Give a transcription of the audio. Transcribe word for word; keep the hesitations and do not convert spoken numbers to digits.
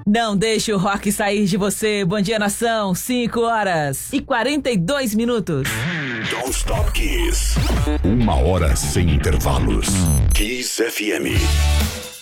Não deixe o rock sair de você. Bom dia, nação. cinco horas e quarenta e dois minutos. Don't Stop Kiss. Uma hora sem intervalos. Kiss F M.